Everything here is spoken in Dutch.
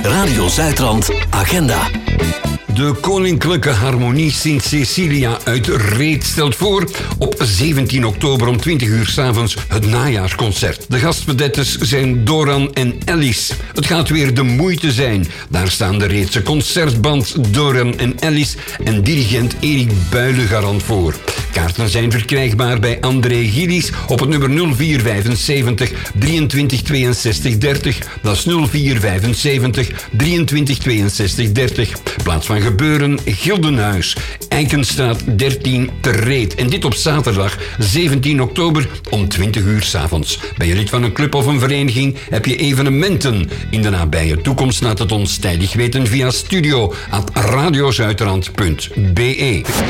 Radio Zuidrand Agenda. De Koninklijke Harmonie Sint Cecilia uit Reet stelt voor op 17 oktober om 20 uur 's avonds het najaarsconcert. De gastvedettes zijn Doran en Ellis. Het gaat weer de moeite zijn. Daar staan de Reetse concertband Doran en Ellis en dirigent Erik Builengarant voor. Kaarten zijn verkrijgbaar bij André Gillies op het nummer 0475 23 62 30. Dat is 0475 23 62 30. Plaats van gebeuren Gildenhuis, Eikenstraat 13 te Reet. En dit op zaterdag 17 oktober om 20 uur 's avonds. Ben je lid van een club of een vereniging? Heb je evenementen in de nabije toekomst? Laat het ons tijdig weten via studio@radiozuidrand.be.